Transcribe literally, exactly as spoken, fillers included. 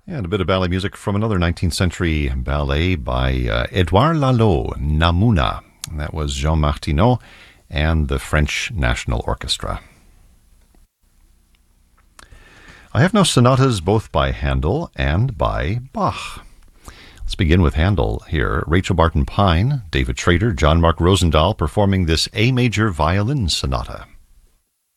And a bit of ballet music from another nineteenth century ballet by uh, Edouard Lalo, Namouna. That was Jean Martineau and the French National Orchestra. I have now sonatas both by Handel and by Bach. Let's begin with Handel here. Rachel Barton Pine, David Schrader, John Mark Rosendahl performing this A major violin sonata.